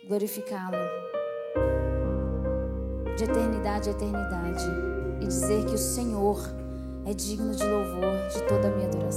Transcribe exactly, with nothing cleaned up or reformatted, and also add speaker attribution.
Speaker 1: glorificá-lo de eternidade a eternidade e dizer que o Senhor é digno de louvor, de toda a minha adoração.